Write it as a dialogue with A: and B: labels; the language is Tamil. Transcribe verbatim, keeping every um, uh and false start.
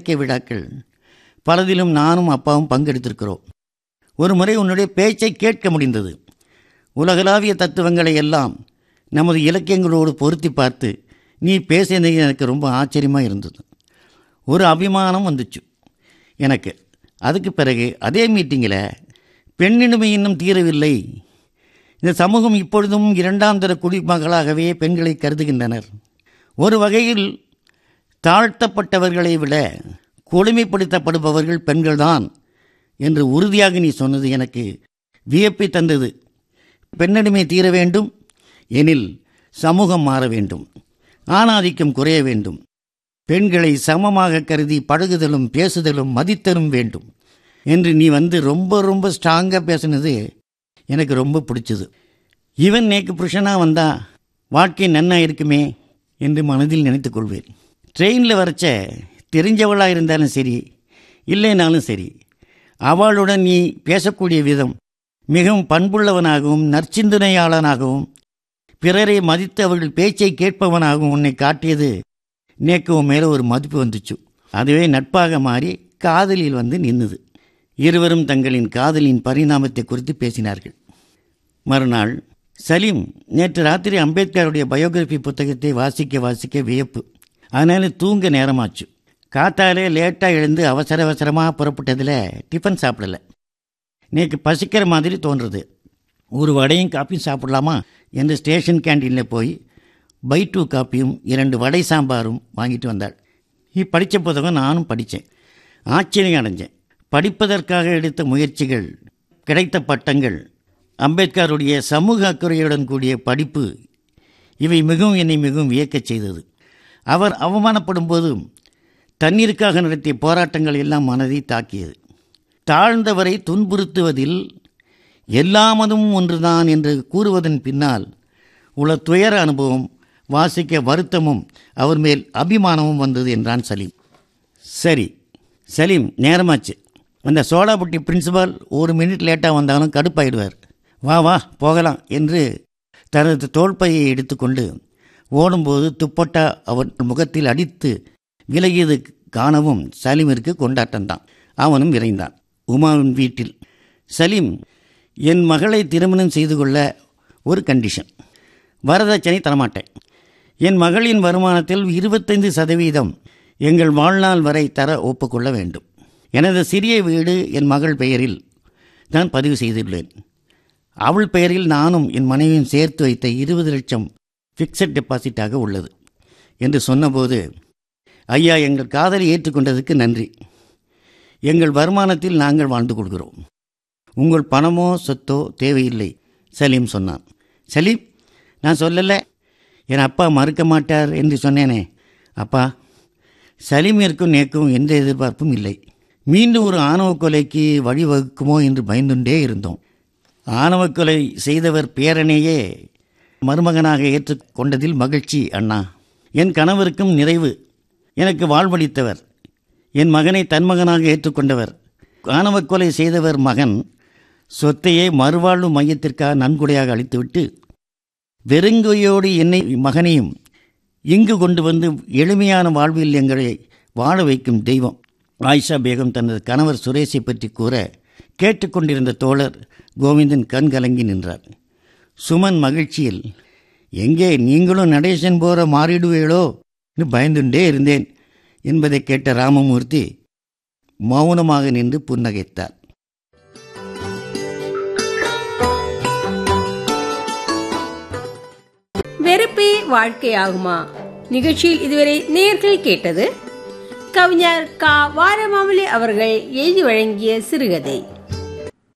A: இலக்கிய விழாக்கள் பலதிலும் நானும் அப்பாவும் பங்கெடுத்திருக்கிறோம். ஒரு முறை உன்னுடைய பேச்சை கேட்க முடிந்தது. உலகளாவிய தத்துவங்களை எல்லாம் நமது இலக்கியங்களோடு பொருத்தி பார்த்து நீ பேசியது எனக்கு ரொம்ப ஆச்சரியமாக இருந்தது. ஒரு அபிமானம் வந்துச்சு எனக்கு. அதுக்கு பிறகு அதே மீட்டிங்கில் பெண்ணின்மை இன்னும் தீரவில்லை, இந்த சமூகம் இப்பொழுதும் இரண்டாம் தர குடிமக்களாகவே பெண்களை கருதுகின்றனர், ஒரு வகையில் தாழ்த்தப்பட்டவர்களை விட கொடுமைப்படுத்தப்படுபவர்கள் பெண்கள்தான் என்று உறுதியாக நீ சொன்னது எனக்கு வியப்பை தந்தது. பெண்ணடிமை தீர வேண்டும் எனில் சமூகம் மாற வேண்டும், ஆணாதிக்கம் குறைய வேண்டும், பெண்களை சமமாக கருதி பழகுதலும் பேசுதலும் மதித்தலும் வேண்டும் என்று நீ வந்து ரொம்ப ரொம்ப ஸ்ட்ராங்காக பேசினது எனக்கு ரொம்ப பிடிச்சது. இவன் நேக்கு புருஷனாக வந்தா வாழ்க்கை நன்னா இருக்குமே என்று மனதில் நினைத்து கொள்வேன். ட்ரெயினில் வரைச்ச தெரிஞ்சவளாக இருந்தாலும் சரி இல்லைனாலும் சரி, அவளுடன் நீ பேசக்கூடிய விதம் மிகவும் பண்புள்ளவனாகவும் நற்சிந்தனையாளனாகவும் பிறரை மதித்து அவர்கள் பேச்சை கேட்பவனாகவும் உன்னை காட்டியது நேக்கு உன் மேலே ஒரு மதிப்பு வந்துச்சு. அதுவே நட்பாக மாறி காதலில் வந்து நின்றுது. இருவரும் தங்களின் காதலின் பரிணாமத்தை குறித்து பேசினார்கள். மறுநாள் சலீம் நேற்று ராத்திரி அம்பேத்கருடைய பயோகிராஃபி புத்தகத்தை வாசிக்க வாசிக்க வியப்பு. அதனால தூங்க நேரமாச்சு. காத்தாலே லேட்டாக எழுந்து அவசர அவசரமாக புறப்பட்டதில் டிஃபன் சாப்பிடலை. நேக்கு பசிக்கிற மாதிரி தோன்றுறது. ஒரு வடையும் காப்பியும் சாப்பிடலாமா என்று ஸ்டேஷன் கேண்டீனில் போய் பை டூ காப்பியும் இரண்டு வடை சாம்பாரும் வாங்கிட்டு வந்தாள். நீ படித்த புத்தகம் நானும் படித்தேன். ஆச்சரியம் அடைஞ்சேன். படிப்பதற்காக எடுத்த முயற்சிகள், கிடைத்த பட்டங்கள், அம்பேத்கருடைய சமூக அக்கறையுடன் கூடிய படிப்பு, இவை மிகவும் என்னை மிகவும் வியக்கச் செய்தது. அவர் அவமானப்படும் போதும் தண்ணீருக்காக நடத்திய போராட்டங்கள் எல்லாம் மனதை தாக்கியது. தாழ்ந்தவரை துன்புறுத்துவதில் எல்லா மதமும் ஒன்றுதான் என்று கூறுவதன் பின்னால் உள்ள துயர அனுபவம், வாசிக்க வருத்தமும் அவர் மேல் அபிமானமும் வந்தது என்றான் சலீம். சரி சலீம், நேரமாச்சு. அந்த சோடாபுட்டி பிரின்சிபால் ஒரு மினிட் லேட்டாக வந்தாலும் கடுப்பாயிடுவார். வா வா போகலாம் என்று தனது தோள்பையை எடுத்துக்கொண்டு ஓடும்போது துப்பட்டா அவன் முகத்தில் அடித்து விலகியது காணவும் சலீமிற்கு கொண்டாட்டம்தான். அவனும் விரைந்தான். உமாவின் வீட்டில் சலீம், என் மகளை திருமணம் செய்து கொள்ள ஒரு கண்டிஷன், வரதட்சணை தரமாட்டேன். என் மகளின் வருமானத்தில் இருபத்தைந்து சதவீதம் எங்கள் வாழ்நாள் வரை தர ஒப்புக்கொள்ள வேண்டும். எனது சிறிய வீடு என் மகள் பெயரில் நான் பதிவு செய்துள்ளேன். அவள் பெயரில் நானும் என் மனைவியும் சேர்த்து வைத்த இருபது லட்சம் ஃபிக்ஸட் டெபாசிட்டாக உள்ளது என்று சொன்னபோது, ஐயா, எங்கள் காதலை ஏற்றுக்கொண்டதுக்கு நன்றி. எங்கள் வருமானத்தில் நாங்கள் வாழ்ந்து கொள்கிறோம். உங்கள் பணமோ சொத்தோ தேவையில்லை, சலீம் சொன்னான். சலீம், நான் சொல்லலை, என் அப்பா மறுக்க மாட்டார் என்று சொன்னேனே. அப்பா, சலீமிற்கும் நேக்கும் எந்த எதிர்பார்ப்பும் இல்லை. மீண்டும் ஒரு ஆணவ கொலைக்கு வழிவகுக்குமோ என்று பயந்துண்டே இருந்தோம். ஆணவ கொலை செய்தவர் பேரனையே மருமகனாக ஏற்றுக்கொண்டதில் மகிழ்ச்சி அண்ணா. என் கணவருக்கும் நிறைவு. எனக்கு வாழ்வளித்தவர், என் மகனை தன்மகனாக ஏற்றுக்கொண்டவர். ஆணவ கொலை செய்தவர் மகன் சொத்தையே மறுவாழ்வு மையத்திற்காக நன்கொடையாக அளித்துவிட்டு வெறுங்கையோடு என்னை மகனையும் இங்கு கொண்டு வந்து எளிமையான வாழ்வில் எங்களை வாழ வைக்கும் தெய்வம். ஆயிஷா பேகம் தனது கணவர் சுரேஷை பற்றி கூற கேட்டுக்கொண்டிருந்த தோழர் கோவிந்தன் கண் கலங்கி நின்றார். சுமன் மகிழ்ச்சியில், எங்கே நீங்களும் நடேசன் போற மாறிடுவீளோ என்று பயந்துண்டே இருந்தேன் என்பதை கேட்ட ராமமூர்த்தி மௌனமாக நின்று புன்னகைத்தார்.
B: வெறுப்பே வாழ்க்கையாகுமா நிகழ்ச்சியில் இதுவரை நேயர்கள் கேட்டது கவிஞர் கா வாரமாமலி அவர்கள் எழுதி வழங்கிய சிறுகதை.